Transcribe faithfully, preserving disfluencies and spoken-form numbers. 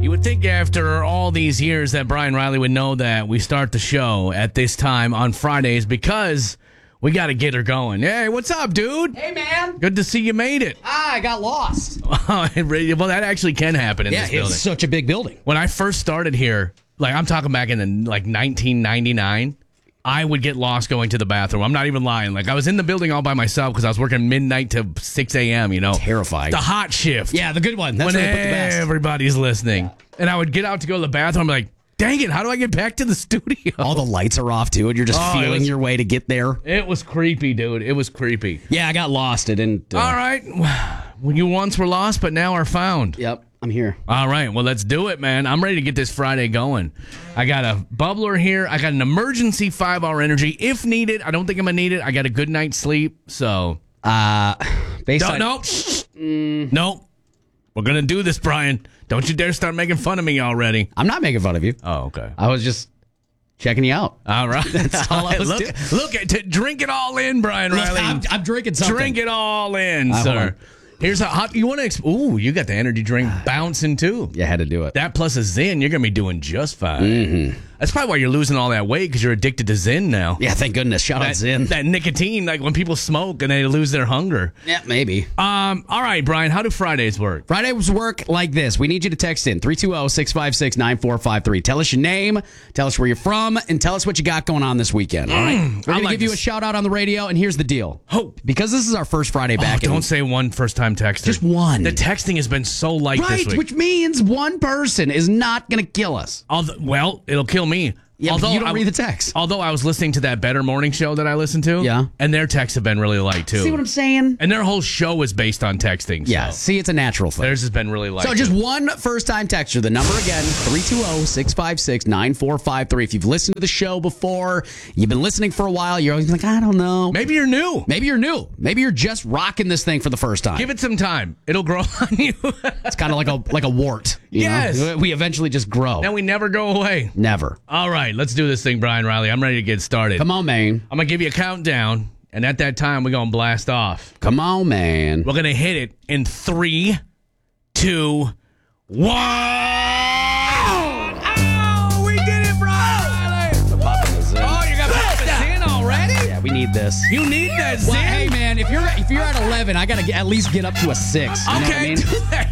You would think after all these years that Brian Riley would know that we start the show at this time on Fridays because we got to get her going. Hey, what's up, dude? Hey, man. Good to see you made it. Ah, I got lost. Well, that actually can happen in yeah, this building. it's such a big building. When I first started here, like I'm talking back in the, like nineteen ninety-nine, I would get lost going to the bathroom. I'm not even lying. Like I was in the building all by myself because I was working midnight to six a.m., you know. Terrifying. The hot shift. Yeah, the good one. That's when where they put the best. everybody's listening. Yeah. And I would get out to go to the bathroom. I'm like, dang it, how do I get back to the studio? All the lights are off, too, and you're just oh, feeling was, your way to get there. It was creepy, dude. It was creepy. Yeah, I got lost. I didn't. Uh... All right. Well, you once were lost, but now are found. Yep. I'm here. All right. Well, let's do it, man. I'm ready to get this Friday going. I got a bubbler here. I got an emergency five-hour energy if needed. I don't think I'm going to need it. I got a good night's sleep, so. Uh, based no, on. Nope. Mm. Nope. We're going to do this, Brian. Don't you dare start making fun of me already. I'm not making fun of you. Oh, okay. I was just checking you out. All right. That's all I was look, doing. Look, at, t- drink it all in, Brian Look, Riley. I'm, I'm drinking something. Drink it all in, uh, sir. Here's a hot. You want to? Exp- Ooh, you got the energy drink bouncing too. Yeah, I had to do it. That plus a Zyn, you're gonna be doing just fine. Mm-hmm. That's probably why you're losing all that weight because you're addicted to Zyn now. Yeah, thank goodness. Shout that, out Zyn. That nicotine, like when people smoke and they lose their hunger. Yeah, maybe. Um. All right, Brian. How do Fridays work? Fridays work like this. We need you to text in three two zero, six five six, nine four five three. Tell us your name, tell us where you're from, and tell us what you got going on this weekend. All right. Mm, We're going like to give you this. a shout out on the radio, and here's the deal. Oh. Because this is our first Friday back. Oh, don't in, say one first time texter. Just one. The texting has been so light right, this week. which means one person is not going to kill us. Although, well, it'll kill me. Yeah, although but you don't I, read the text. Although I was listening to that Better Morning Show that I listened to. Yeah. And their texts have been really light, too. See what I'm saying? And their whole show is based on texting. Yeah, so. see, it's a natural thing. Theirs has been really light. So just too. one first-time texture. The number again, three two zero, six five six, nine four five three. If you've listened to the show before, you've been listening for a while, you're always like, I don't know. Maybe you're new. Maybe you're new. Maybe you're just rocking this thing for the first time. Give it some time. It'll grow on you. It's kind of like a like a wart. You Yes. know? We eventually just grow. Then we never go away. Never. All right, let's do this thing, Brian Riley. I'm ready to get started. Come on, man. I'm going to give you a countdown, and at that time, we're going to blast off. Come on, man. We're going to hit it in three, two, one. Oh, we did it, Brian Riley. Oh, you got Zyn already? Yeah, we need this. You need that Zyn? Well, hey, man, if you're if you're at eleven, I got to at least get up to a six. You Okay, know what I mean? do that.